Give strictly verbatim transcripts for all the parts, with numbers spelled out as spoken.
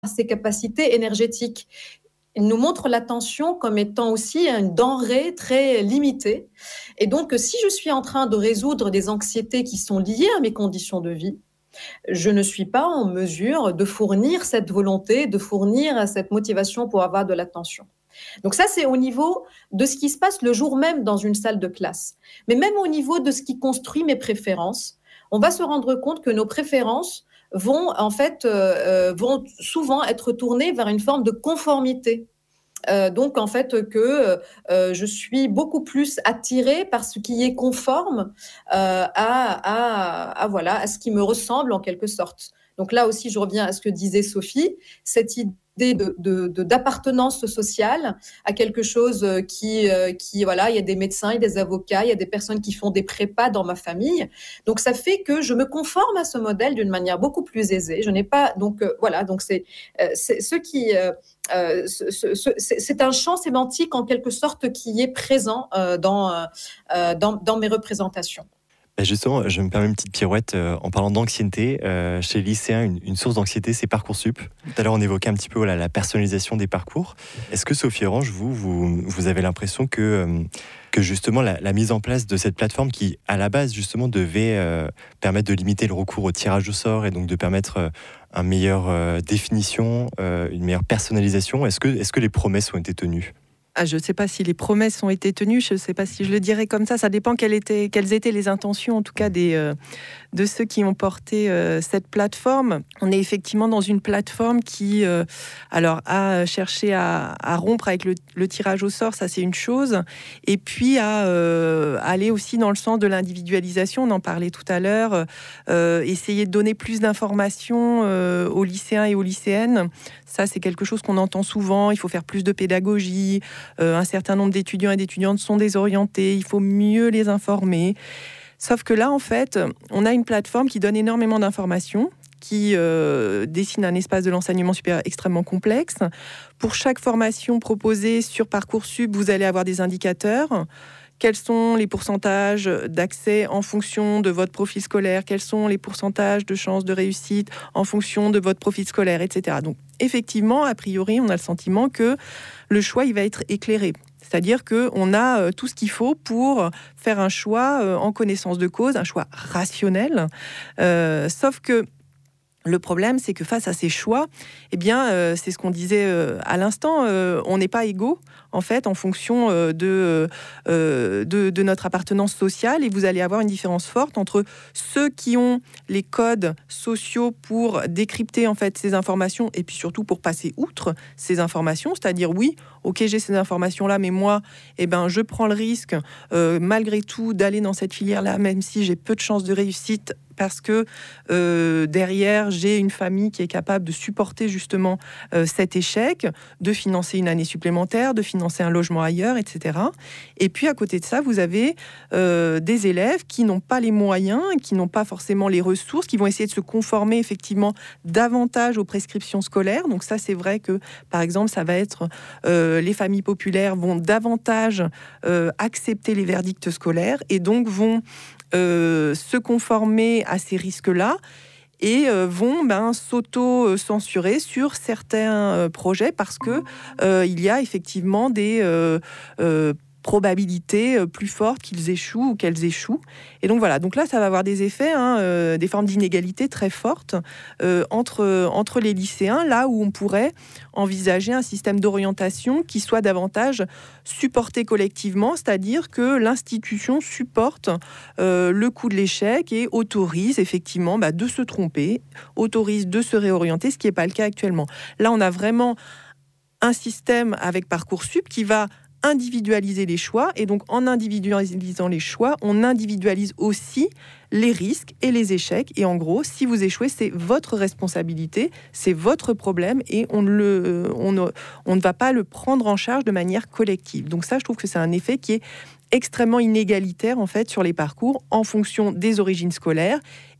ses capacités énergétiques. Il nous montre l'attention comme étant aussi une denrée très limitée. Et donc, si je suis en train de résoudre des anxiétés qui sont liées à mes conditions de vie, je ne suis pas en mesure de fournir cette volonté, de fournir cette motivation pour avoir de l'attention. Donc ça, c'est au niveau de ce qui se passe le jour même dans une salle de classe. Mais même au niveau de ce qui construit mes préférences, on va se rendre compte que nos préférences vont en fait euh, vont souvent être tournées vers une forme de conformité. Euh, donc en fait que euh, je suis beaucoup plus attirée par ce qui est conforme euh, à, à, à voilà à ce qui me ressemble en quelque sorte. Donc là aussi je reviens à ce que disait Sophie, cette idée de, de, de d'appartenance sociale à quelque chose qui qui voilà, il y a des médecins, il y a des avocats, il y a des personnes qui font des prépas dans ma famille. Donc ça fait que je me conforme à ce modèle d'une manière beaucoup plus aisée. Je n'ai pas donc euh, voilà, donc c'est euh, c'est ce qui euh, Euh, ce, ce, ce, c'est un champ sémantique en quelque sorte qui est présent euh, dans, euh, dans, dans mes représentations. Justement, je me permets une petite pirouette euh, en parlant d'anxiété. Euh, chez les lycéens, une, une source d'anxiété, c'est Parcoursup. Tout à l'heure, on évoquait un petit peu voilà, la personnalisation des parcours. Est-ce que, Sophie Orange, vous, vous, vous avez l'impression que, euh, que justement la, la mise en place de cette plateforme qui, à la base, justement, devait euh, permettre de limiter le recours au tirage au sort et donc de permettre euh, une meilleure euh, définition, euh, une meilleure personnalisation, est-ce que, est-ce que les promesses ont été tenues ? Ah, je ne sais pas si les promesses ont été tenues, je ne sais pas si je le dirais comme ça, ça dépend quelles étaient, quelles étaient les intentions en tout cas des, euh, de ceux qui ont porté euh, cette plateforme. On est effectivement dans une plateforme qui euh, alors, a cherché à, à rompre avec le, le tirage au sort, ça c'est une chose, et puis à euh, aller aussi dans le sens de l'individualisation, on en parlait tout à l'heure, euh, essayer de donner plus d'informations euh, aux lycéens et aux lycéennes. Ça c'est quelque chose qu'on entend souvent, il faut faire plus de pédagogie. Euh, un certain nombre d'étudiants et d'étudiantes sont désorientés, il faut mieux les informer. Sauf que là, en fait, on a une plateforme qui donne énormément d'informations, qui euh, dessine un espace de l'enseignement supérieur extrêmement complexe. Pour chaque formation proposée sur Parcoursup, vous allez avoir des indicateurs. Quels sont les pourcentages d'accès en fonction de votre profil scolaire? Quels sont les pourcentages de chances de réussite en fonction de votre profil scolaire, et cetera. Donc, effectivement, a priori, on a le sentiment que le choix, il va être éclairé. C'est-à-dire qu'on a tout ce qu'il faut pour faire un choix en connaissance de cause, un choix rationnel. Euh, sauf que le problème, c'est que face à ces choix, eh bien, euh, c'est ce qu'on disait euh, à l'instant, euh, on n'est pas égaux, en fait, en fonction euh, de, euh, de, de notre appartenance sociale, et vous allez avoir une différence forte entre ceux qui ont les codes sociaux pour décrypter, en fait, ces informations, et puis surtout pour passer outre ces informations, c'est-à-dire, oui, ok, j'ai ces informations-là, mais moi, eh ben, je prends le risque, euh, malgré tout, d'aller dans cette filière-là, même si j'ai peu de chances de réussite, parce que euh, derrière, j'ai une famille qui est capable de supporter justement euh, cet échec, de financer une année supplémentaire, de financer un logement ailleurs, et cetera. Et puis, à côté de ça, vous avez euh, des élèves qui n'ont pas les moyens, qui n'ont pas forcément les ressources, qui vont essayer de se conformer effectivement davantage aux prescriptions scolaires. Donc ça, c'est vrai que, par exemple, ça va être euh, les familles populaires vont davantage euh, accepter les verdicts scolaires et donc vont Euh, se conformer à ces risques-là et euh, vont ben, s'auto-censurer sur certains euh, projets parce que euh, il y a effectivement des euh, euh, probabilités plus fortes qu'ils échouent ou qu'elles échouent. Et donc voilà, donc là ça va avoir des effets, hein, euh, des formes d'inégalité très fortes euh, entre, entre les lycéens, là où on pourrait envisager un système d'orientation qui soit davantage supporté collectivement, c'est-à-dire que l'institution supporte euh, le coût de l'échec et autorise effectivement bah, de se tromper, autorise de se réorienter, ce qui n'est pas le cas actuellement. Là on a vraiment un système avec Parcoursup qui va individualiser les choix, et donc en individualisant les choix, on individualise aussi les risques et les échecs, et en gros, si vous échouez, c'est votre responsabilité, c'est votre problème, et on, le, on, ne, on ne va pas le prendre en charge de manière collective. Donc ça, je trouve que c'est un effet qui est extrêmement inégalitaire en fait sur les parcours en fonction des origines scolaires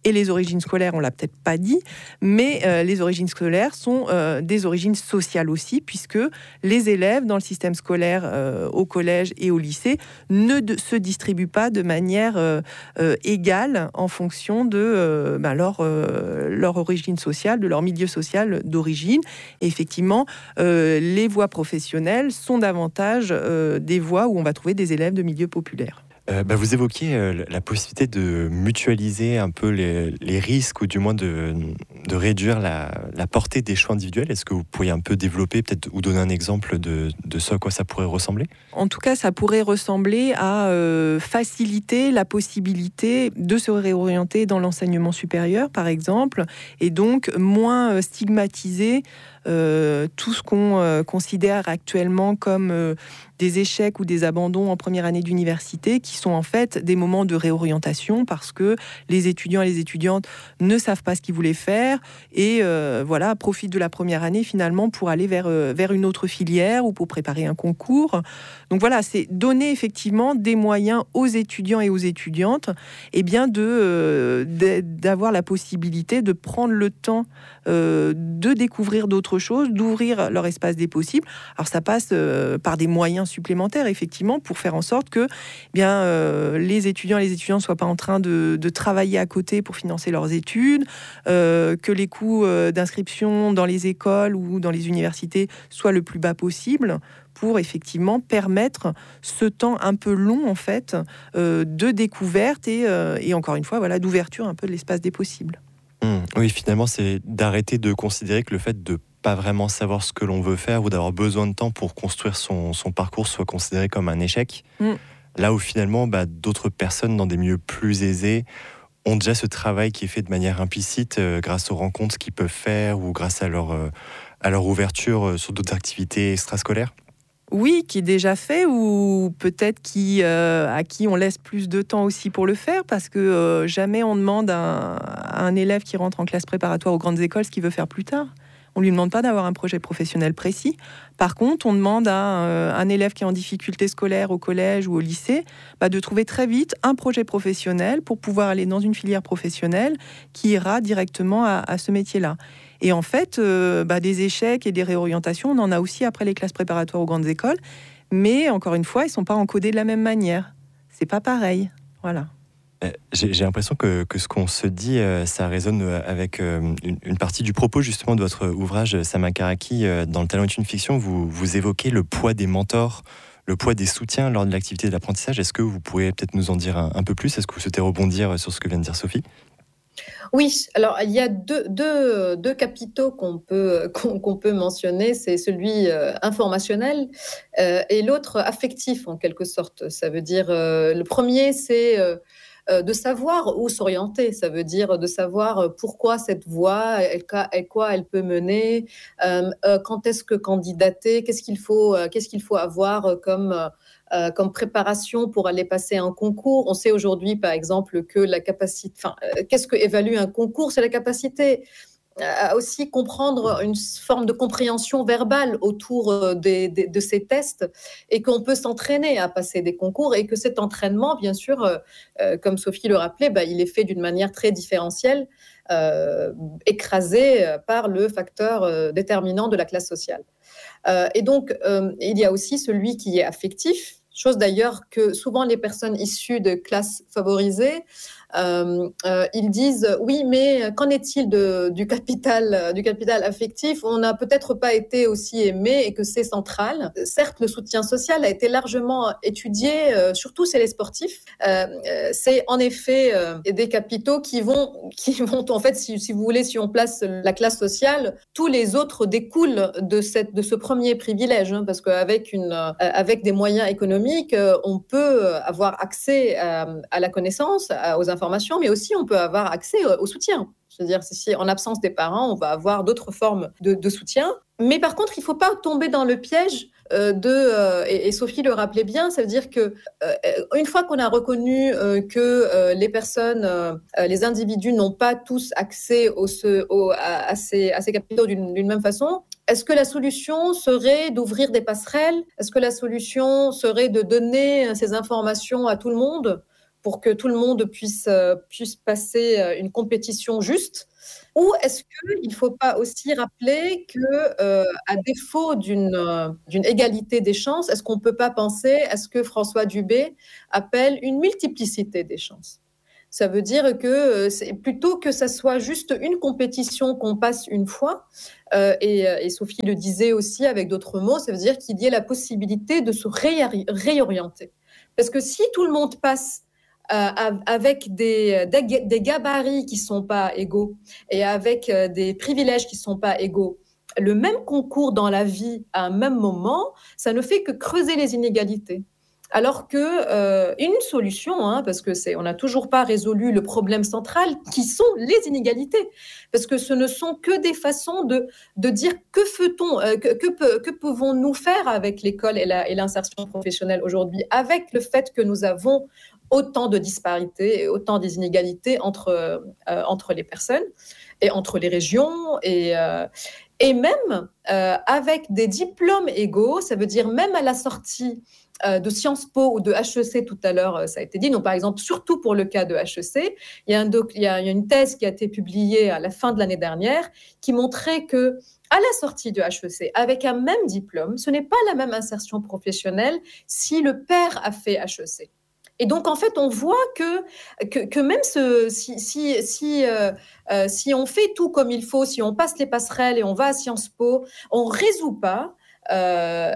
Et les origines scolaires, on l'a peut-être pas dit, mais euh, les origines scolaires sont euh, des origines sociales aussi, puisque les élèves dans le système scolaire euh, au collège et au lycée ne de, se distribuent pas de manière euh, euh, égale en fonction de euh, ben, leur, euh, leur origine sociale, de leur milieu social d'origine. Et effectivement, euh, les voies professionnelles sont davantage euh, des voies où on va trouver des élèves de milieux populaires. Euh, bah vous évoquiez euh, la possibilité de mutualiser un peu les, les risques ou du moins de, de réduire la, la portée des choix individuels. Est-ce que vous pourriez un peu développer peut-être ou donner un exemple de, de ce à quoi ça pourrait ressembler ? En tout cas, ça pourrait ressembler à euh, faciliter la possibilité de se réorienter dans l'enseignement supérieur, par exemple, et donc moins euh, stigmatiser euh, tout ce qu'on euh, considère actuellement comme euh, des échecs ou des abandons en première année d'université, qui sont en fait des moments de réorientation parce que les étudiants et les étudiantes ne savent pas ce qu'ils voulaient faire et euh, voilà, profitent de la première année finalement pour aller vers, euh, vers une autre filière ou pour préparer un concours. Donc voilà, c'est donner effectivement des moyens aux étudiants et aux étudiantes eh bien de, euh, de, d'avoir la possibilité de prendre le temps euh, de découvrir d'autres choses, d'ouvrir leur espace des possibles. Alors ça passe euh, par des moyens supplémentaires, effectivement, pour faire en sorte que eh bien, euh, les étudiants et les étudiantes ne soient pas en train de, de travailler à côté pour financer leurs études, euh, que les coûts euh, d'inscription dans les écoles ou dans les universités soient le plus bas possible, pour effectivement permettre ce temps un peu long en fait euh, de découverte et, euh, et encore une fois voilà, d'ouverture un peu de l'espace des possibles. Mmh, oui, finalement, c'est d'arrêter de considérer que le fait de pas vraiment savoir ce que l'on veut faire ou d'avoir besoin de temps pour construire son, son parcours soit considéré comme un échec. Mmh. Là où finalement, bah, d'autres personnes dans des milieux plus aisés ont déjà ce travail qui est fait de manière implicite euh, grâce aux rencontres qu'ils peuvent faire ou grâce à leur, euh, à leur ouverture euh, sur d'autres activités extrascolaires. Oui, qui est déjà fait ou peut-être qui, euh, à qui on laisse plus de temps aussi pour le faire parce que euh, jamais on demande à un, à un élève qui rentre en classe préparatoire aux grandes écoles ce qu'il veut faire plus tard. On ne lui demande pas d'avoir un projet professionnel précis. Par contre, on demande à un, un élève qui est en difficulté scolaire au collège ou au lycée bah, de trouver très vite un projet professionnel pour pouvoir aller dans une filière professionnelle qui ira directement à, à ce métier-là. Et en fait, euh, bah, des échecs et des réorientations, on en a aussi après les classes préparatoires aux grandes écoles. Mais encore une fois, ils ne sont pas encodés de la même manière. C'est pas pareil. Voilà. J'ai, j'ai l'impression que, que ce qu'on se dit, euh, ça résonne avec euh, une, une partie du propos justement de votre ouvrage Samakaraki. Euh, dans Le talent est une fiction, vous, vous évoquez le poids des mentors, le poids des soutiens lors de l'activité d'apprentissage. Est-ce que vous pourriez peut-être nous en dire un, un peu plus ? Est-ce que vous souhaitez rebondir sur ce que vient de dire Sophie ? Oui, alors il y a deux, deux, deux capitaux qu'on peut, qu'on, qu'on peut mentionner, c'est celui euh, informationnel euh, et l'autre affectif en quelque sorte. Ça veut dire, euh, le premier c'est euh, de savoir où s'orienter, ça veut dire de savoir pourquoi cette voie, elle, elle, quoi elle peut mener, euh, euh, quand est-ce que candidater, qu'est-ce qu'il faut, euh, qu'est-ce qu'il faut avoir comme... Euh, Euh, comme préparation pour aller passer un concours. On sait aujourd'hui, par exemple, que la capacité... Enfin, euh, qu'est-ce que évalue un concours ? C'est la capacité à aussi comprendre une forme de compréhension verbale autour des, des, de ces tests et qu'on peut s'entraîner à passer des concours et que cet entraînement, bien sûr, euh, comme Sophie le rappelait, bah, il est fait d'une manière très différentielle, euh, écrasé par le facteur euh, déterminant de la classe sociale. Euh, et donc, euh, il y a aussi celui qui est affectif, chose d'ailleurs que souvent les personnes issues de classes favorisées, euh, euh, ils disent oui, mais qu'en est-il de, du capital, du capital affectif ? On n'a peut-être pas été aussi aimé et que c'est central. Certes, le soutien social a été largement étudié, euh, surtout chez les sportifs. Euh, c'est en effet euh, des capitaux qui vont, qui vont en fait, si, si vous voulez, si on place la classe sociale, tous les autres découlent de cette, de ce premier privilège, hein, parce qu'avec une, euh, avec des moyens économiques, euh, on peut avoir accès à, à la connaissance, à, aux informations, mais aussi on peut avoir accès au soutien. C'est-à-dire, si en absence des parents, on va avoir d'autres formes de, de soutien. Mais par contre, il ne faut pas tomber dans le piège euh, de, euh, et, et Sophie le rappelait bien, ça veut dire que euh, une fois qu'on a reconnu euh, que euh, les personnes, euh, les individus n'ont pas tous accès au, au, à, à, ces, à ces capitaux d'une, d'une même façon, est-ce que la solution serait d'ouvrir des passerelles ? Est-ce que la solution serait de donner ces informations à tout le monde ? pour que tout le monde puisse, euh, puisse passer euh, une compétition juste? Ou est-ce qu'il ne faut pas aussi rappeler que, euh, à défaut d'une, euh, d'une égalité des chances, est-ce qu'on ne peut pas penser à ce que François Dubé appelle une multiplicité des chances? Ça veut dire que euh, c'est, plutôt que ça soit juste une compétition qu'on passe une fois, euh, et, et Sophie le disait aussi avec d'autres mots, ça veut dire qu'il y ait la possibilité de se ré- réorienter. Parce que si tout le monde passe euh, avec des, des, des gabarits qui ne sont pas égaux et avec euh, des privilèges qui ne sont pas égaux, le même concours dans la vie à un même moment, ça ne fait que creuser les inégalités. Alors que euh, une solution, hein, parce que c'est, on n'a toujours pas résolu le problème central, qui sont les inégalités, parce que ce ne sont que des façons de de dire que fait-on, euh, que, que, que pouvons-nous faire avec l'école et, la, et l'insertion professionnelle aujourd'hui, avec le fait que nous avons autant de disparités et autant des inégalités entre euh, entre les personnes et entre les régions et euh, et même euh, avec des diplômes égaux, ça veut dire même à la sortie de Sciences Po ou de H E C tout à l'heure, ça a été dit. Donc, par exemple, surtout pour le cas de H E C, il y a, un doc, il y a une thèse qui a été publiée à la fin de l'année dernière qui montrait que, à la sortie de H E C, avec un même diplôme, ce n'est pas la même insertion professionnelle si le père a fait H E C. Et donc, en fait, on voit que, que, que même ce, si, si, si, euh, euh, si on fait tout comme il faut, si on passe les passerelles et on va à Sciences Po, on ne résout pas Euh,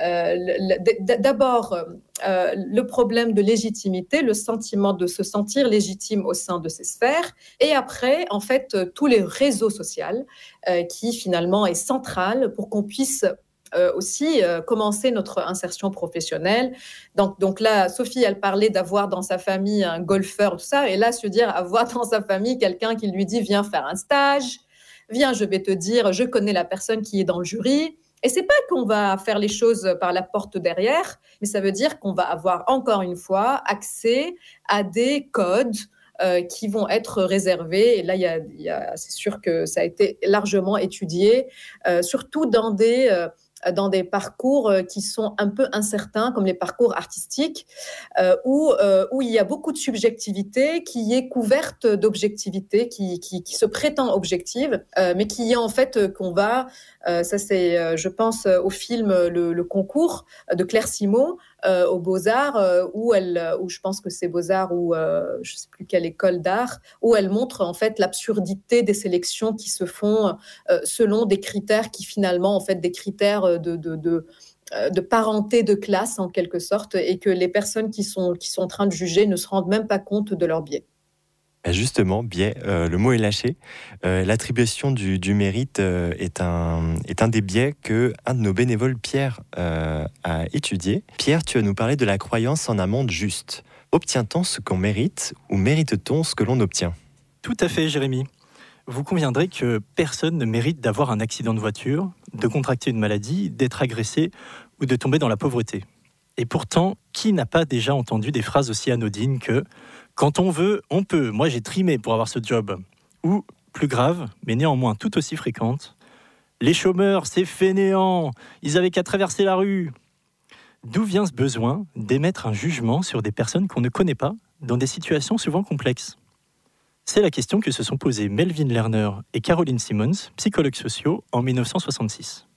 euh, d'abord euh, le problème de légitimité, le sentiment de se sentir légitime au sein de ces sphères, et après, en fait, tous les réseaux sociaux euh, qui finalement est central pour qu'on puisse euh, aussi euh, commencer notre insertion professionnelle. Donc, donc là, Sophie, elle parlait d'avoir dans sa famille un golfeur, tout ça, et là, se dire avoir dans sa famille quelqu'un qui lui dit viens faire un stage, viens, je vais te dire, je connais la personne qui est dans le jury. Et c'est pas qu'on va faire les choses par la porte derrière, mais ça veut dire qu'on va avoir encore une fois accès à des codes euh, qui vont être réservés. Et là, il y a, il y a, c'est sûr que ça a été largement étudié, euh, surtout dans des euh, dans des parcours qui sont un peu incertains, comme les parcours artistiques, euh, où, euh, où il y a beaucoup de subjectivité qui est couverte d'objectivité, qui, qui, qui se prétend objective, euh, mais qui est en fait qu'on va, euh, ça c'est, je pense au film Le, le concours de Claire Simon, euh, aux Beaux-Arts, euh, où, elle, où je pense que c'est Beaux-Arts ou euh, je ne sais plus quelle école d'art, où elle montre en fait l'absurdité des sélections qui se font euh, selon des critères qui finalement, en fait, des critères de, de, de, de parenté de classe en quelque sorte, et que les personnes qui sont, qui sont en train de juger ne se rendent même pas compte de leur biais. Justement, biais, euh, le mot est lâché. Euh, l'attribution du, du mérite euh, est, un, est un des biais que un de nos bénévoles, Pierre, euh, a étudié. Pierre, tu vas nous parler de la croyance en un monde juste. Obtient-on ce qu'on mérite ou mérite-t-on ce que l'on obtient ? Tout à fait, Jérémy. Vous conviendrez que personne ne mérite d'avoir un accident de voiture, de contracter une maladie, d'être agressé ou de tomber dans la pauvreté. Et pourtant, qui n'a pas déjà entendu des phrases aussi anodines que « quand on veut, on peut, moi j'ai trimé pour avoir ce job » ou, plus grave, mais néanmoins tout aussi fréquente, « les chômeurs, c'est fainéant, ils avaient qu'à traverser la rue ». D'où vient ce besoin d'émettre un jugement sur des personnes qu'on ne connaît pas, dans des situations souvent complexes ? C'est la question que se sont posées Melvin Lerner et Caroline Simmons, psychologues sociaux, en dix-neuf cent soixante-six.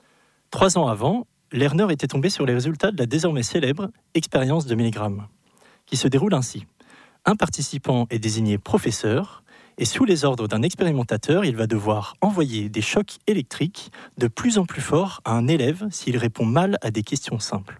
Trois ans avant, Lerner était tombé sur les résultats de la désormais célèbre expérience de Milgram, qui se déroule ainsi. Un participant est désigné professeur, et sous les ordres d'un expérimentateur, il va devoir envoyer des chocs électriques de plus en plus forts à un élève s'il répond mal à des questions simples.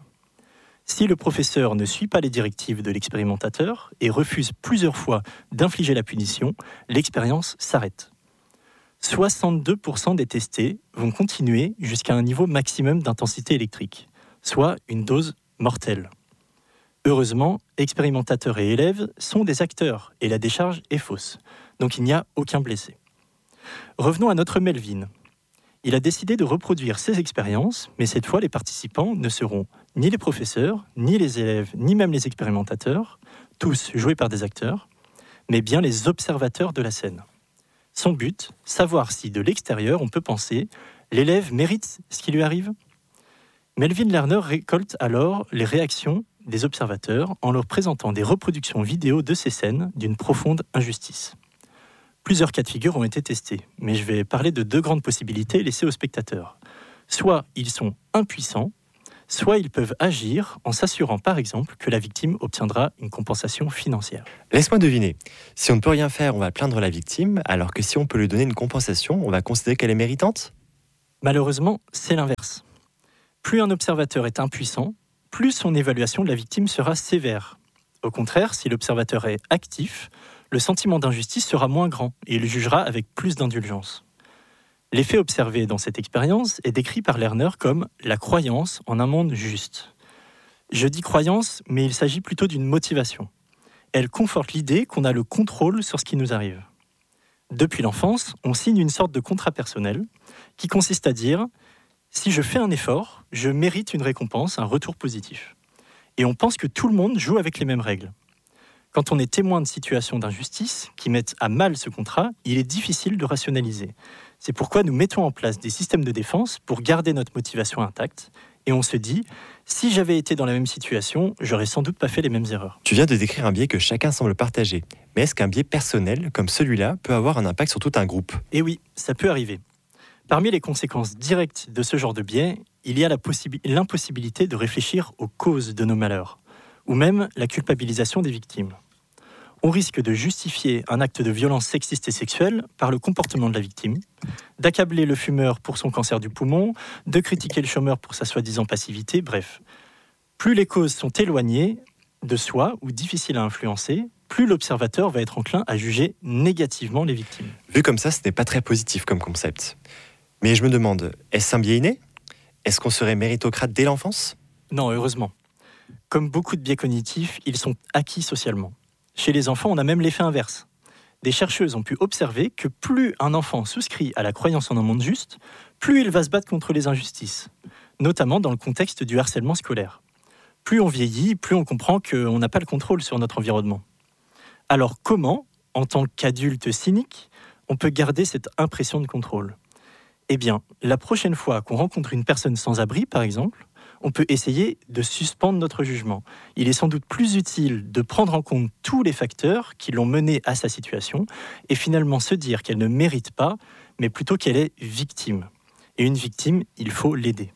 Si le professeur ne suit pas les directives de l'expérimentateur et refuse plusieurs fois d'infliger la punition, l'expérience s'arrête. soixante-deux pour cent des testés vont continuer jusqu'à un niveau maximum d'intensité électrique, soit une dose mortelle. Heureusement, expérimentateurs et élèves sont des acteurs et la décharge est fausse, donc il n'y a aucun blessé. Revenons à notre Melvin. Il a décidé de reproduire ces expériences, mais cette fois, les participants ne seront ni les professeurs, ni les élèves, ni même les expérimentateurs, tous joués par des acteurs, mais bien les observateurs de la scène. Son but, savoir si de l'extérieur, on peut penser « l'élève mérite ce qui lui arrive ?» Melvin Lerner récolte alors les réactions des observateurs en leur présentant des reproductions vidéo de ces scènes d'une profonde injustice. Plusieurs cas de figure ont été testés, mais je vais parler de deux grandes possibilités laissées aux spectateurs. Soit ils sont impuissants, soit ils peuvent agir en s'assurant par exemple que la victime obtiendra une compensation financière. Laisse-moi deviner. Si on ne peut rien faire, on va plaindre la victime, alors que si on peut lui donner une compensation, on va considérer qu'elle est méritante ? Malheureusement, c'est l'inverse. Plus un observateur est impuissant, plus son évaluation de la victime sera sévère. Au contraire, si l'observateur est actif, le sentiment d'injustice sera moins grand et il jugera avec plus d'indulgence. L'effet observé dans cette expérience est décrit par Lerner comme la croyance en un monde juste. Je dis croyance, mais il s'agit plutôt d'une motivation. Elle conforte l'idée qu'on a le contrôle sur ce qui nous arrive. Depuis l'enfance, on signe une sorte de contrat personnel qui consiste à dire « si je fais un effort, je mérite une récompense, un retour positif ». Et on pense que tout le monde joue avec les mêmes règles. Quand on est témoin de situations d'injustice qui mettent à mal ce contrat, il est difficile de rationaliser. C'est pourquoi nous mettons en place des systèmes de défense pour garder notre motivation intacte. Et on se dit, si j'avais été dans la même situation, j'aurais sans doute pas fait les mêmes erreurs. Tu viens de décrire un biais que chacun semble partager. Mais est-ce qu'un biais personnel, comme celui-là, peut avoir un impact sur tout un groupe ? Eh oui, ça peut arriver. Parmi les conséquences directes de ce genre de biais, il y a la possi- l'impossibilité de réfléchir aux causes de nos malheurs, ou même la culpabilisation des victimes. On risque de justifier un acte de violence sexiste et sexuelle par le comportement de la victime, d'accabler le fumeur pour son cancer du poumon, de critiquer le chômeur pour sa soi-disant passivité, bref. Plus les causes sont éloignées de soi ou difficiles à influencer, plus l'observateur va être enclin à juger négativement les victimes. Vu comme ça, ce n'est pas très positif comme concept. Mais je me demande, est-ce un biais inné ? Est-ce qu'on serait méritocrate dès l'enfance ? Non, heureusement. Comme beaucoup de biais cognitifs, ils sont acquis socialement. Chez les enfants, on a même l'effet inverse. Des chercheuses ont pu observer que plus un enfant souscrit à la croyance en un monde juste, plus il va se battre contre les injustices, notamment dans le contexte du harcèlement scolaire. Plus on vieillit, plus on comprend qu'on n'a pas le contrôle sur notre environnement. Alors comment, en tant qu'adulte cynique, on peut garder cette impression de contrôle ? Eh bien, la prochaine fois qu'on rencontre une personne sans abri, par exemple, on peut essayer de suspendre notre jugement. Il est sans doute plus utile de prendre en compte tous les facteurs qui l'ont menée à sa situation et finalement se dire qu'elle ne mérite pas, mais plutôt qu'elle est victime. Et une victime, il faut l'aider.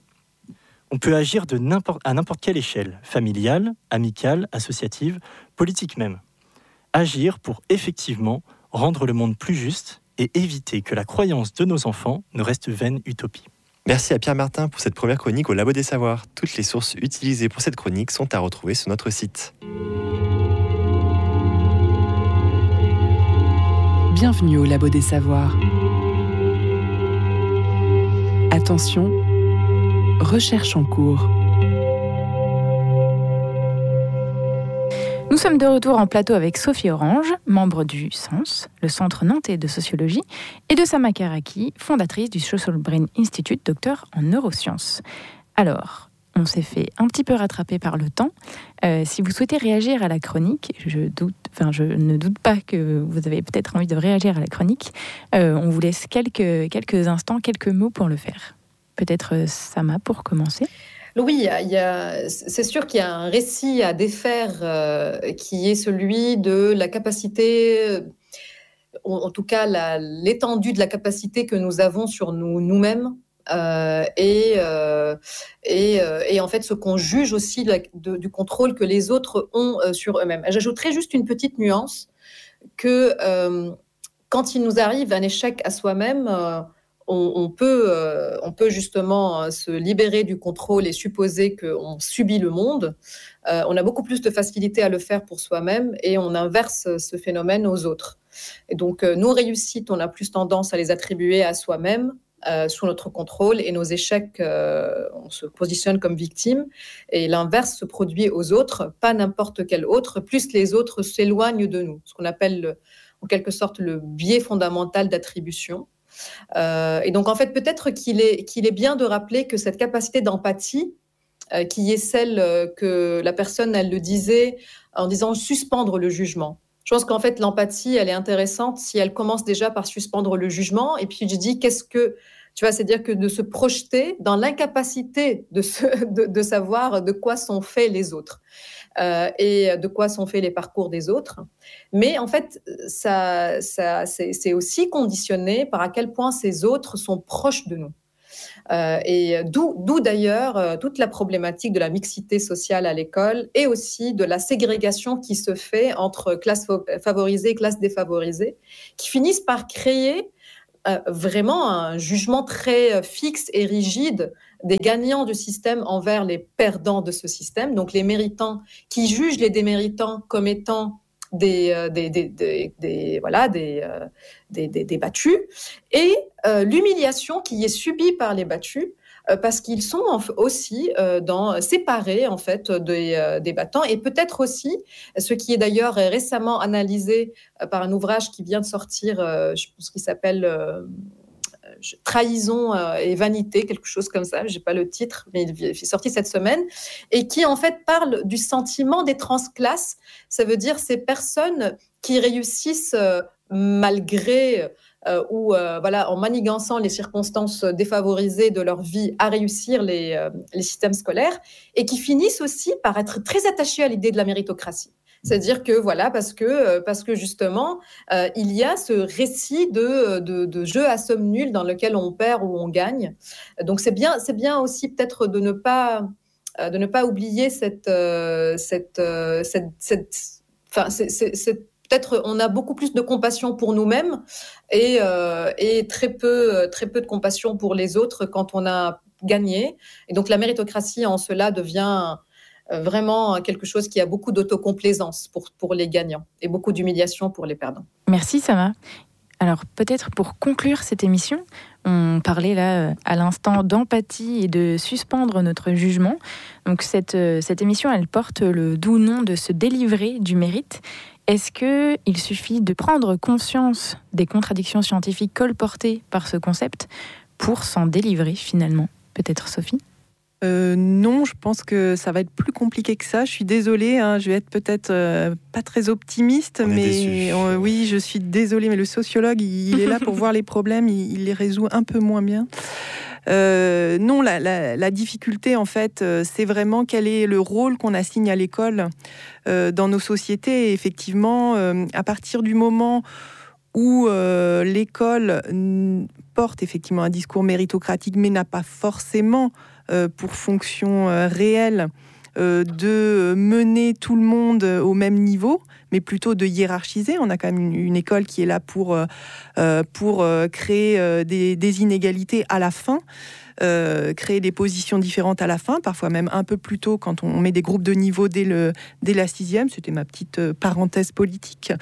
On peut agir de n'importe, à n'importe quelle échelle, familiale, amicale, associative, politique même. Agir pour effectivement rendre le monde plus juste et éviter que la croyance de nos enfants ne reste vaine utopie. Merci à Pierre Martin pour cette première chronique au Labo des Savoirs. Toutes les sources utilisées pour cette chronique sont à retrouver sur notre site. Bienvenue au Labo des Savoirs. Attention, recherche en cours. Nous sommes de retour en plateau avec Sophie Orange, membre du SENS, le Centre Nantais de Sociologie, et de Sama Karaki, fondatrice du Social Brain Institute, docteur en neurosciences. Alors, on s'est fait un petit peu rattraper par le temps. Euh, si vous souhaitez réagir à la chronique, je, doute, enfin, je ne doute pas que vous avez peut-être envie de réagir à la chronique, euh, on vous laisse quelques, quelques instants, quelques mots pour le faire. Peut-être euh, Sama pour commencer. Oui, il y a, il y a, c'est sûr qu'il y a un récit à défaire euh, qui est celui de la capacité, en, en tout cas la, l'étendue de la capacité que nous avons sur nous, nous-mêmes euh, et, euh, et, euh, et en fait ce qu'on juge aussi de, de, du contrôle que les autres ont euh, sur eux-mêmes. J'ajouterais juste une petite nuance que euh, quand il nous arrive un échec à soi-même, euh, On, on, peut, euh, on peut justement euh, se libérer du contrôle et supposer qu'on subit le monde. Euh, on a beaucoup plus de facilité à le faire pour soi-même et on inverse ce phénomène aux autres. Et donc, euh, nos réussites, on a plus tendance à les attribuer à soi-même, euh, sous notre contrôle, et nos échecs, euh, on se positionne comme victime. Et l'inverse se produit aux autres, pas n'importe quel autre, plus les autres s'éloignent de nous, ce qu'on appelle le, en quelque sorte le biais fondamental d'attribution. Euh, et donc, en fait, peut-être qu'il est, qu'il est bien de rappeler que cette capacité d'empathie, euh, qui est celle euh, que la personne, elle le disait en disant suspendre le jugement. Je pense qu'en fait, l'empathie, elle est intéressante si elle commence déjà par suspendre le jugement. Et puis, je dis, qu'est-ce que, Tu vois, c'est-à-dire que de se projeter dans l'incapacité de, se, de, de savoir de quoi sont faits les autres euh, et de quoi sont faits les parcours des autres. Mais en fait, ça, ça, c'est, c'est aussi conditionné par à quel point ces autres sont proches de nous. Euh, et d'où, d'où d'ailleurs euh, toute la problématique de la mixité sociale à l'école et aussi de la ségrégation qui se fait entre classes favorisées et classes défavorisées, qui finissent par créer euh, vraiment un jugement très fixe et rigide des gagnants du système envers les perdants de ce système, donc les méritants qui jugent les déméritants comme étant Des, euh, des, des, des, des, voilà, des, euh, des, des, des battus, et euh, l'humiliation qui est subie par les battus, euh, parce qu'ils sont en, aussi euh, dans, séparés en fait, des, euh, des battants, et peut-être aussi, ce qui est d'ailleurs récemment analysé euh, par un ouvrage qui vient de sortir, euh, je pense qu'il s'appelle... Euh, Trahison et vanité, quelque chose comme ça, je n'ai pas le titre, mais il est sorti cette semaine, et qui en fait parle du sentiment des transclasses. Ça veut dire ces personnes qui réussissent euh, malgré euh, ou euh, voilà, en manigançant les circonstances défavorisées de leur vie à réussir les, euh, les systèmes scolaires, et qui finissent aussi par être très attachés à l'idée de la méritocratie. C'est-à-dire que voilà, parce que parce que justement, euh, il y a ce récit de, de de jeu à somme nulle dans lequel on perd ou on gagne. Donc c'est bien c'est bien aussi peut-être de ne pas de ne pas oublier cette cette cette cette enfin c'est, c'est, c'est peut-être on a beaucoup plus de compassion pour nous-mêmes et euh, et très peu très peu de compassion pour les autres quand on a gagné. Et donc la méritocratie en cela devient vraiment quelque chose qui a beaucoup d'autocomplaisance pour, pour les gagnants et beaucoup d'humiliation pour les perdants. Merci Sama. Alors peut-être pour conclure cette émission, on parlait là à l'instant d'empathie et de suspendre notre jugement. Donc cette, cette émission, elle porte le doux nom de se délivrer du mérite. Est-ce qu'il suffit de prendre conscience des contradictions scientifiques colportées par ce concept pour s'en délivrer finalement ? Peut-être Sophie ? Euh, non, je pense que ça va être plus compliqué que ça. Je suis désolée, hein, je vais être peut-être euh, pas très optimiste, On mais euh, oui, je suis désolée, mais le sociologue, il, il est là pour voir les problèmes, il, il les résout un peu moins bien. Euh, non, la, la, la difficulté, en fait, euh, c'est vraiment quel est le rôle qu'on assigne à l'école euh, dans nos sociétés. Et effectivement, euh, à partir du moment où euh, l'école n- porte effectivement un discours méritocratique, mais n'a pas forcément euh, pour fonction euh, réelle euh, de mener tout le monde au même niveau, mais plutôt de hiérarchiser. On a quand même une, une école qui est là pour, euh, pour euh, créer euh, des, des inégalités à la fin. Euh, créer des positions différentes à la fin, parfois même un peu plus tôt quand on met des groupes de niveau dès, le, dès la sixième. C'était ma petite euh, parenthèse politique.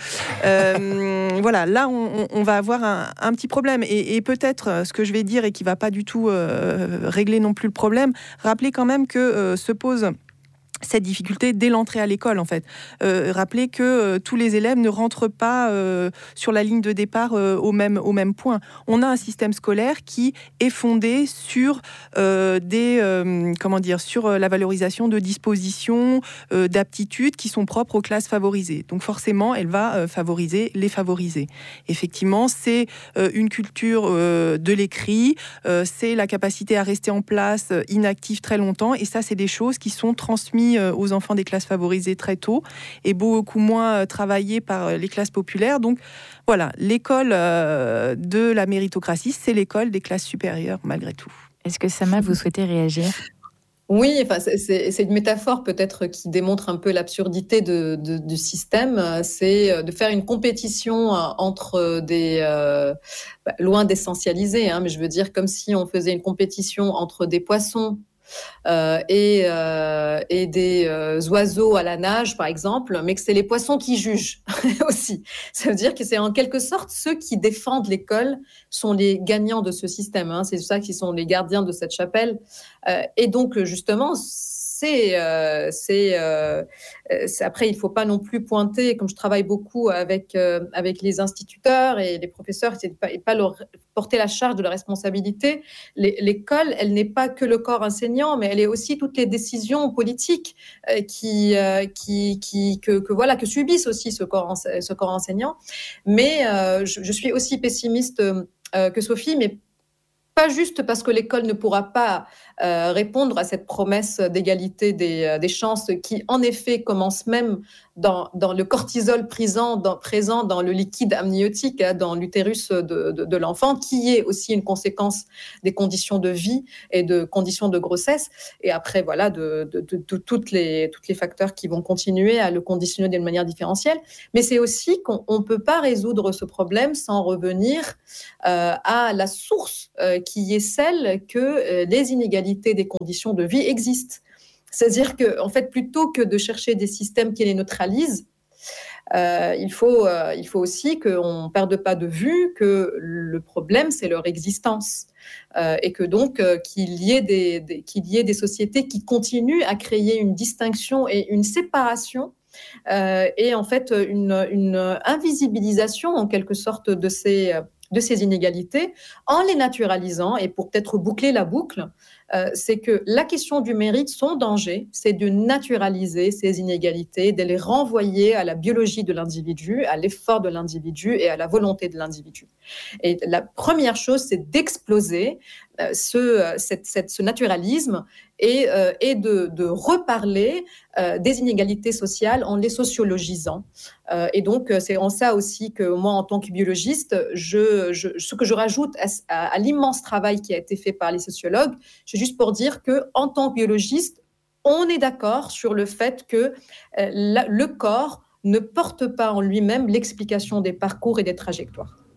Euh, voilà, là, on, on va avoir un, un petit problème. Et, et peut-être ce que je vais dire et qui ne va pas du tout euh, régler non plus le problème, rappeler quand même que euh, se pose cette difficulté dès l'entrée à l'école, en fait. Euh, rappelez que euh, tous les élèves ne rentrent pas euh, sur la ligne de départ euh, au, même, au même point. On a un système scolaire qui est fondé sur euh, des, euh, comment dire, sur la valorisation de dispositions, euh, d'aptitudes qui sont propres aux classes favorisées. Donc forcément, elle va euh, favoriser les favorisés. Effectivement, c'est euh, une culture euh, de l'écrit, euh, c'est la capacité à rester en place euh, inactive très longtemps, et ça, c'est des choses qui sont transmises aux enfants des classes favorisées très tôt et beaucoup moins travaillées par les classes populaires. Donc voilà, l'école de la méritocratie, c'est l'école des classes supérieures malgré tout. Est-ce que Sama, vous souhaitez réagir ? Oui, enfin, c'est, c'est, c'est une métaphore peut-être qui démontre un peu l'absurdité de, de, du système. C'est de faire une compétition entre des... Euh, bah, loin d'essentialiser, hein, mais je veux dire comme si on faisait une compétition entre des poissons Euh, et, euh, et des euh, oiseaux à la nage, par exemple, mais que c'est les poissons qui jugent aussi. Ça veut dire que c'est en quelque sorte ceux qui défendent l'école sont les gagnants de ce système. Hein. C'est ça qui sont les gardiens de cette chapelle. Euh, et donc, justement, c'est, euh, c'est, euh, c'est après, il ne faut pas non plus pointer, comme je travaille beaucoup avec, euh, avec les instituteurs et les professeurs, et pas, et pas leur porter la charge de la responsabilité. L'école, elle n'est pas que le corps enseignant, mais elle est aussi toutes les décisions politiques euh, qui, euh, qui, qui, que, que, voilà, que subissent aussi ce corps, ce corps enseignant. Mais euh, je, je suis aussi pessimiste euh, que Sophie, mais pas juste parce que l'école ne pourra pas euh, répondre à cette promesse d'égalité des, des chances qui, en effet, commence même dans, dans le cortisol présent dans, présent dans le liquide amniotique, hein, dans l'utérus de, de, de l'enfant, qui est aussi une conséquence des conditions de vie et de conditions de grossesse. Et après, voilà, de, de, de, de toutes les, toutes les facteurs qui vont continuer à le conditionner d'une manière différentielle. Mais c'est aussi qu'on ne peut pas résoudre ce problème sans revenir euh, à la source euh, qui est celle que euh, les inégalités des conditions de vie existent. C'est-à-dire que, en fait, plutôt que de chercher des systèmes qui les neutralisent, euh, il faut, euh, il faut aussi qu'on ne perde pas de vue que le problème, c'est leur existence. Euh, et que donc, euh, qu'il y ait des, des, qu'il y ait des sociétés qui continuent à créer une distinction et une séparation euh, et en fait une, une invisibilisation, en quelque sorte, de ces... de ces inégalités, en les naturalisant, et pour peut-être boucler la boucle, euh, c'est que la question du mérite, son danger, c'est de naturaliser ces inégalités, de les renvoyer à la biologie de l'individu, à l'effort de l'individu et à la volonté de l'individu. Et la première chose, c'est d'exploser euh, ce, cette, cette, ce naturalisme et, euh, et de, de reparler euh, des inégalités sociales en les sociologisant. Euh, et donc, c'est en ça aussi que moi, en tant que biologiste, je, je, ce que je rajoute à, à, à l'immense travail qui a été fait par les sociologues, c'est juste pour dire qu'en tant que biologiste, on est d'accord sur le fait que euh, la, le corps ne porte pas en lui-même l'explication des parcours et des trajectoires.